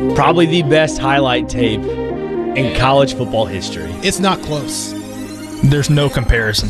Probably the best highlight tape in college football history. It's not close. There's no comparison.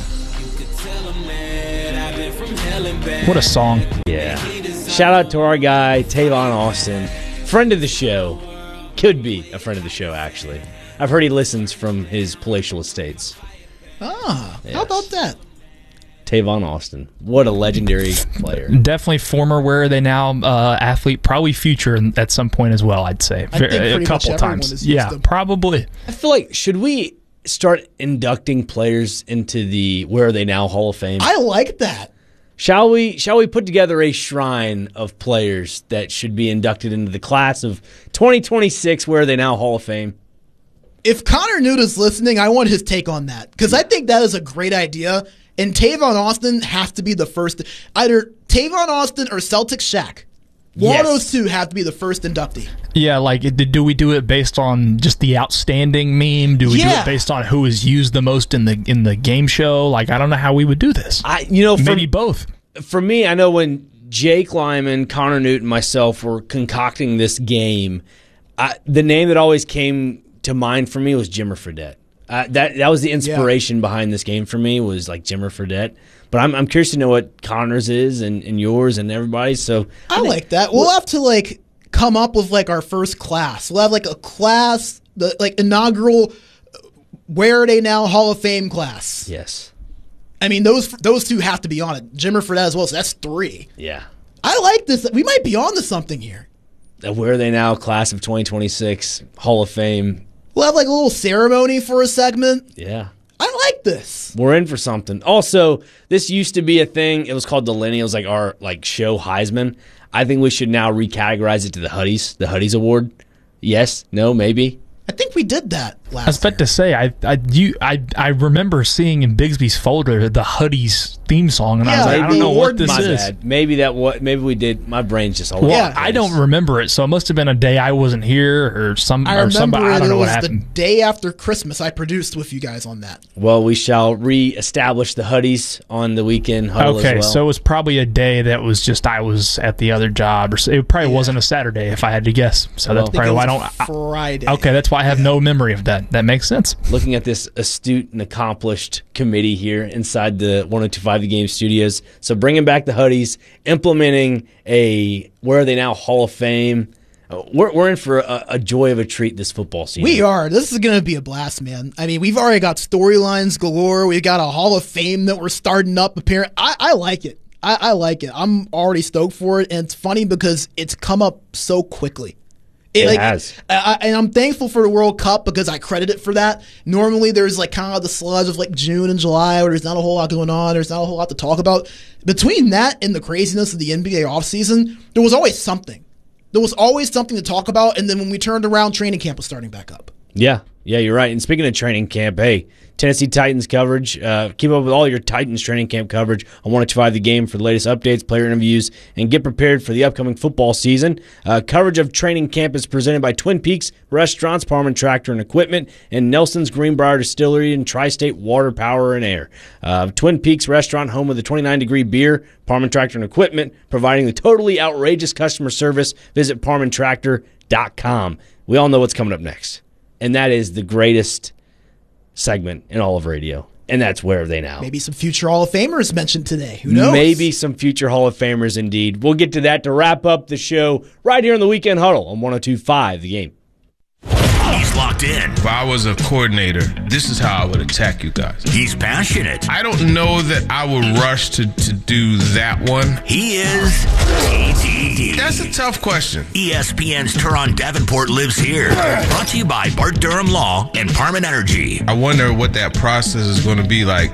What a song. Yeah. Shout out to our guy, Tavon Austin. Friend of the show. Could be a friend of the show, actually. I've heard he listens from his palatial estates. Yes. How about that? Tavon Austin. What a legendary player. Definitely former Where Are They Now athlete. Probably future at some point as well, I'd say. I think a couple times. Yeah, probably. I feel like, should we start inducting players into the Where Are They Now Hall of Fame? I like that. Shall we put together a shrine of players that should be inducted into the class of 2026 Where Are They Now Hall of Fame? If Connor Newt is listening, I want his take on that because I think that is a great idea. And Tavon Austin has to be the first. Either Tavon Austin or Celtic Shaq. One of those two have to be the first inductee. Yeah, like, do we do it based on just the outstanding meme? Do we do it based on who is used the most in the game show? Like, I don't know how we would do this. Maybe both. For me, I know when Jake Lyman, Connor Newt, and myself were concocting this game, the name that always came to mind for me was Jimmer Fredette. That was the inspiration behind this game for me, was like Jimmer Fredette. But I'm curious to know what Connor's is and yours and everybody's. So I like that. We'll have to come up with our first class. We'll have a class, the inaugural Where Are They Now Hall of Fame class. Yes. I mean, those two have to be on it. Jimmer Fredette as well, so that's 3. Yeah. I like this. We might be on to something here. The Where Are They Now class of 2026 Hall of Fame. We'll have a little ceremony for a segment. Yeah. I like this. We're in for something. Also, this used to be a thing. It was called Delennials, our show Heisman. I think we should now recategorize it to the Huddies Award. Yes? No? Maybe? I think we did that last year. I was about to say, I remember seeing in Bigsby's folder the Huddies theme song, and I was like, I don't know what this is. Bad. Maybe we did. My brain's just old. Well, I don't remember it, so it must have been a day I wasn't here or somebody. I don't know what happened. The day after Christmas I produced with you guys on that. Well, we shall reestablish the Huddies on the weekend huddle as well. So it was probably a day that was just I was at the other job, or it probably wasn't a Saturday if I had to guess. So that's probably why I don't. Friday. Okay, that's why I have no memory of that. That makes sense. Looking at this astute and accomplished committee here inside the 1025 The Game studios. So bringing back the Huddies, implementing a Where Are They Now Hall of Fame. We're in for a joy of a treat this football season. We are. This is going to be a blast, man. I mean, we've already got storylines galore. We've got a Hall of Fame that we're starting up. I like it. I like it. I'm already stoked for it, and it's funny because it's come up so quickly. It has. And I'm thankful for the World Cup because I credit it for that. Normally there's kind of the sludge of June and July where there's not a whole lot going on. There's not a whole lot to talk about. Between that and the craziness of the NBA offseason, there was always something. There was always something to talk about. And then when we turned around, training camp was starting back up. Yeah, you're right. And speaking of training camp, hey, Tennessee Titans coverage. Keep up with all your Titans training camp coverage on 1025 The Game for the latest updates, player interviews, and get prepared for the upcoming football season. Coverage of training camp is presented by Twin Peaks Restaurants, Parman Tractor and Equipment, and Nelson's Greenbrier Distillery and Tri-State Water, Power, and Air. Twin Peaks Restaurant, home of the 29-degree beer, Parman Tractor and Equipment, providing the totally outrageous customer service. Visit ParmanTractor.com. We all know what's coming up next, and that is the greatest segment in all of radio, and that's Where Are They Now? Maybe some future Hall of Famers mentioned today. Who knows? Maybe some future Hall of Famers indeed. We'll get to that to wrap up the show right here on the Weekend Huddle on 1025 The Game. He's locked in. If I was a coordinator, this is how I would attack you guys. He's passionate. I don't know that I would rush to do that one. He is TD. That's a tough question. ESPN's Teron Davenport lives here. Brought to you by Bart Durham Law and Parman Energy. I wonder what that process is going to be like.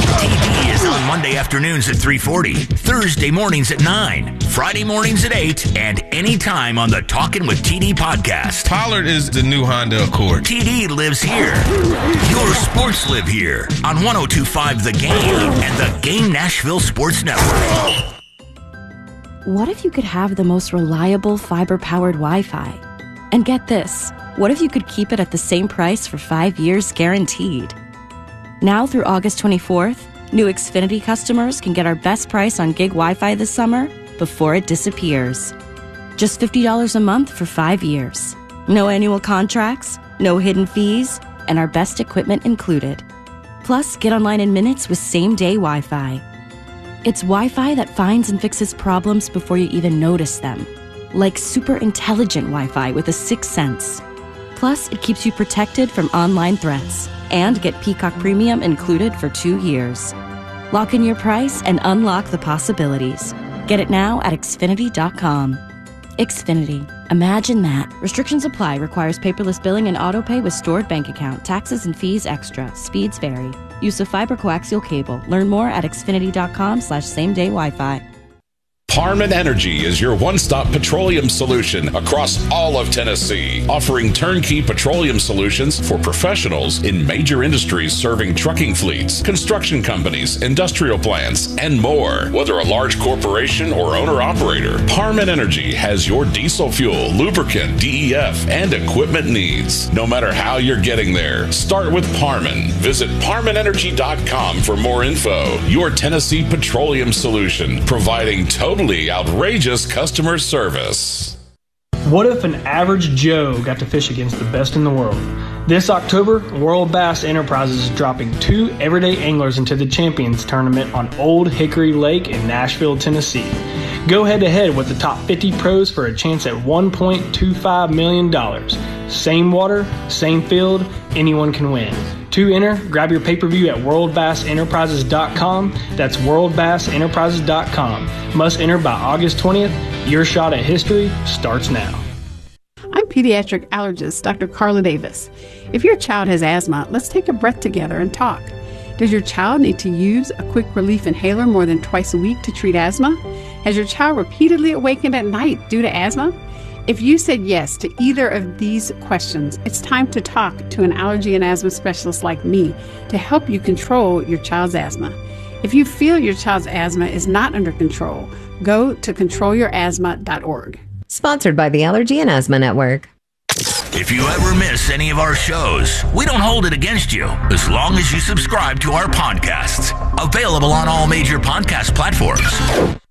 TD is on Monday afternoons at 3:40, Thursday mornings at 9, Friday mornings at 8, and anytime on the Talkin' with TD podcast. Pollard is the new Honda Accord. TD lives here. Your sports live here on 1025 The Game and the Game Nashville Sports Network. What if you could have the most reliable fiber-powered Wi-Fi? And get this, what if you could keep it at the same price for 5 years guaranteed? Now through August 24th, new Xfinity customers can get our best price on gig Wi-Fi this summer before it disappears. Just $50 a month for 5 years. No annual contracts, no hidden fees, and our best equipment included. Plus, get online in minutes with same-day Wi-Fi. It's Wi-Fi that finds and fixes problems before you even notice them. Like super intelligent Wi-Fi with a sixth sense. Plus, it keeps you protected from online threats. And get Peacock Premium included for 2 years. Lock in your price and unlock the possibilities. Get it now at Xfinity.com. Xfinity. Imagine that. Restrictions apply. Requires paperless billing and autopay with stored bank account. Taxes and fees extra. Speeds vary. Use of fiber coaxial cable. Learn more at Xfinity.com/same-day Wi-Fi. Parman Energy is your one-stop petroleum solution across all of Tennessee, offering turnkey petroleum solutions for professionals in major industries serving trucking fleets, construction companies, industrial plants, and more. Whether a large corporation or owner-operator, Parman Energy has your diesel fuel, lubricant, DEF, and equipment needs. No matter how you're getting there, start with Parman. Visit ParmanEnergy.com for more info. Your Tennessee petroleum solution, providing totally outrageous customer service. What if an average Joe got to fish against the best in the world? This October, World Bass Enterprises is dropping 2 everyday anglers into the Champions Tournament on Old Hickory Lake in Nashville, Tennessee. Go head-to-head with the top 50 pros for a chance at $1.25 million. Same water, same field, anyone can win. To enter, grab your pay-per-view at worldbassenterprises.com. That's worldbassenterprises.com. Must enter by August 20th. Your shot at history starts now. I'm pediatric allergist Dr. Carla Davis. If your child has asthma, let's take a breath together and talk. Does your child need to use a quick relief inhaler more than twice a week to treat asthma? Has your child repeatedly awakened at night due to asthma? If you said yes to either of these questions, it's time to talk to an allergy and asthma specialist like me to help you control your child's asthma. If you feel your child's asthma is not under control, go to controlyourasthma.org. Sponsored by the Allergy and Asthma Network. If you ever miss any of our shows, we don't hold it against you as long as you subscribe to our podcasts. Available on all major podcast platforms.